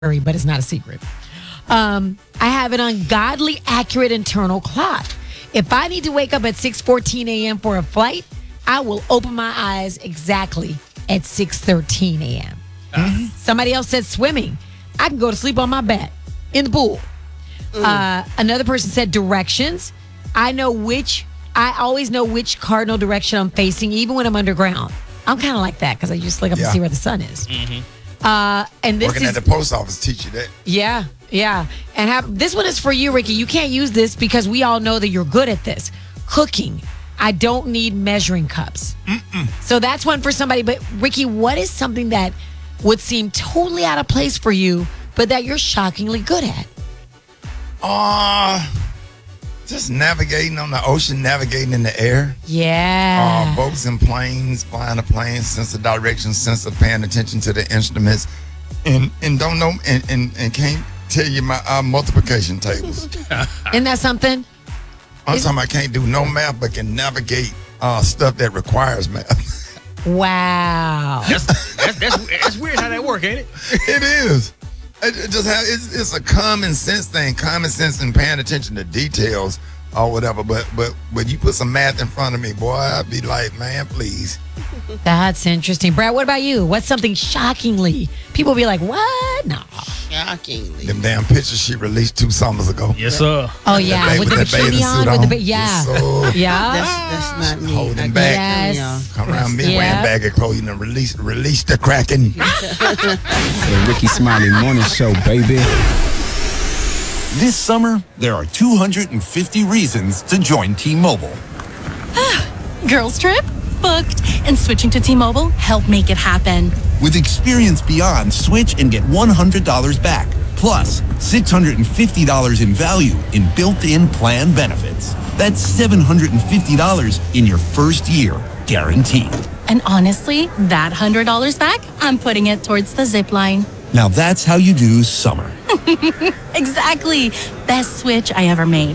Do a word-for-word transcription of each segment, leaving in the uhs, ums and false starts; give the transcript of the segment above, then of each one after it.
but it's not a secret. Um, I have an ungodly accurate internal clock. If I need to wake up at six fourteen a.m. for a flight, I will open my eyes exactly at six thirteen a.m. Mm-hmm. Somebody else said swimming. I can go to sleep on my bed in the pool. Mm. Uh, another person said directions. I know which, I always know which cardinal direction I'm facing, even when I'm underground. I'm kind of like that because I just look up yeah. and see where the sun is. Mm-hmm. Uh, and this Working is, at the post office teach you that. Yeah, yeah. And have, this one is for you, Ricky. You can't use this because we all know that you're good at this. Cooking. I don't need measuring cups. Mm-mm. So that's one for somebody. But Ricky, what is something that would seem totally out of place for you, but that you're shockingly good at? Uh, just navigating on the ocean, navigating in the air. Yeah. Uh, boats and planes, flying a plane, sense of direction, sense of paying attention to the instruments, and and don't know and, and, and can't tell you my uh, multiplication tables. Isn't that something? I'm Is- talking I can't do no math, but can navigate uh, stuff that requires math. Wow. That's, that's, that's, that's weird how that work, ain't it? It is. It just have, it's, it's a common sense thing, common sense and paying attention to details or whatever. But but when you put some math in front of me, boy, I'd be like, man, please. That's interesting. Brad, what about you? What's something shockingly? People be like, what? No. Shockingly. Them damn pictures she released two summers ago. Yes, sir. Oh, yeah. With, With the that bathing bikini suit on? With the ba- on. yeah. Yes, sir. Yeah. That's, that's not me. Holding I back. can't Yes. tell y'all. Come around me Yeah. wearing baggy clothing and release release the Kraken. The Ricky Smiley Morning Show, baby. This summer, there are two hundred fifty reasons to join T-Mobile. Girls trip? Booked. And switching to T-Mobile helped make it happen. With Experience Beyond, switch and get one hundred dollars back. Plus, six hundred fifty dollars in value in built-in plan benefits. That's seven hundred fifty dollars in your first year, guaranteed. And honestly, that one hundred dollars back, I'm putting it towards the zip line. Now that's how you do summer. Exactly. Best switch I ever made.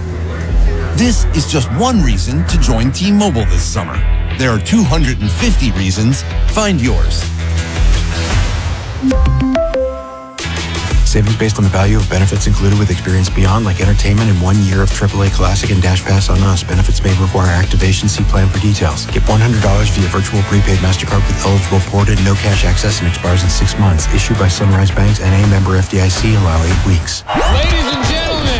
This is just one reason to join T-Mobile this summer. There are two hundred fifty reasons. Find yours. Savings based on the value of benefits included with Experience Beyond, like entertainment and one year of triple A Classic and Dash Pass on us. Benefits may require activation. See plan for details. Get one hundred dollars via virtual prepaid MasterCard with eligible ported, no cash access, and expires in six months. Issued by Sunrise Banks and a member F D I C. Allow eight weeks. Ladies and gentlemen.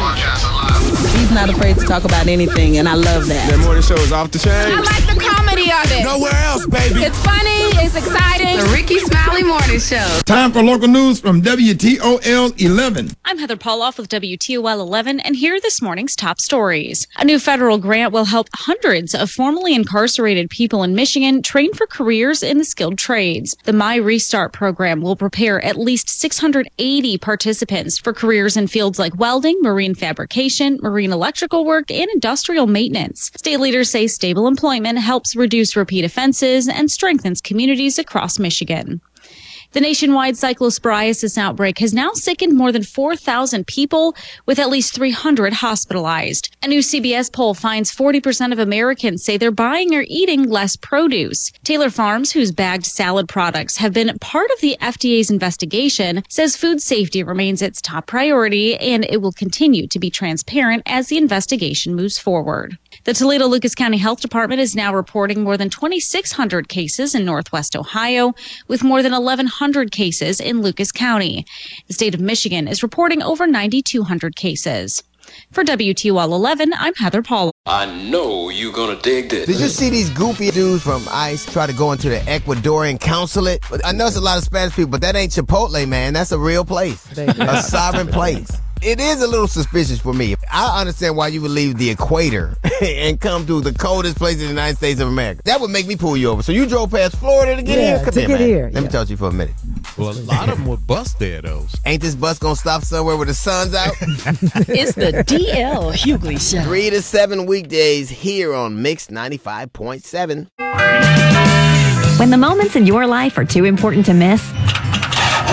He's not afraid to talk about anything, and I love that. That morning show is off the chain. I like the comedy of it. Nowhere else, baby. It's funny. It's exciting. The Ricky Smiley Morning Show. Time for local news from W T O L eleven. I'm Heather Pauloff with W T O L eleven, and here are this morning's top stories. A new federal grant will help hundreds of formerly incarcerated people in Michigan train for careers in the skilled trades. The My Restart program will prepare at least six hundred eighty participants for careers in fields like welding, marine fabrication, marine electrical work, and industrial maintenance. State leaders say stable employment helps reduce repeat offenses and strengthens communities across Michigan. The nationwide cyclosporiasis outbreak has now sickened more than four thousand people, with at least three hundred hospitalized. A new C B S poll finds forty percent of Americans say they're buying or eating less produce. Taylor Farms, whose bagged salad products have been part of the F D A's investigation, says food safety remains its top priority, and it will continue to be transparent as the investigation moves forward. The Toledo-Lucas County Health Department is now reporting more than twenty-six hundred cases in Northwest Ohio, with more than eleven hundred cases in Lucas County. The state of Michigan is reporting over nine thousand two hundred cases. For W T O L eleven, I'm Heather Paul. I know you're gonna dig this. Did you see these goofy dudes from ICE try to go into the Ecuadorian consulate? I know it's a lot of Spanish people, but that ain't Chipotle, man. That's a real place. A sovereign place. It is a little suspicious for me. I understand why you would leave the equator and come to the coldest place in the United States of America. That would make me pull you over. So you drove past Florida to get yeah, here? Come to here, get man. here. Let yeah. me talk to you for a minute. Well, a lot of them would bus there, though. Ain't this bus gonna stop somewhere where the sun's out? It's the D L Hughley Show. Three to seven weekdays here on Mix ninety-five point seven. When the moments in your life are too important to miss,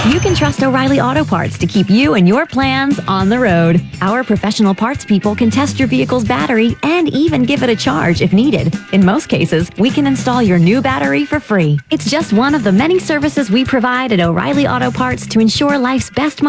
You can trust O'Reilly Auto Parts to keep you and your plans on the road. Our professional parts people can test your vehicle's battery and even give it a charge if needed. In most cases, we can install your new battery for free. It's just one of the many services we provide at O'Reilly Auto Parts to ensure life's best